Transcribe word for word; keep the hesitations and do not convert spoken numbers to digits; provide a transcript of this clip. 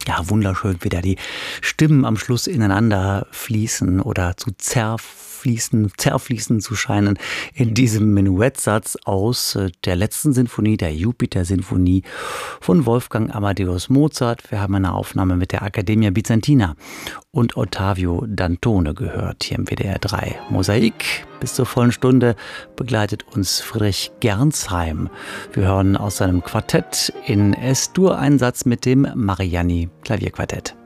Ja, wunderschön, wie da die Stimmen am Schluss ineinander fließen oder zu zerfließen, zerfließen zu scheinen in diesem Menuettsatz aus der letzten Sinfonie, der Jupiter-Sinfonie von Wolfgang Amadeus Mozart. Wir haben eine Aufnahme mit der Accademia Bizantina und Ottavio Dantone gehört, hier im W D R drei. Mosaik bis zur vollen Stunde begleitet uns Friedrich Gernsheim. Wir hören aus seinem Quartett in S-Dur einen Satz mit dem Marianni Klavierquartett.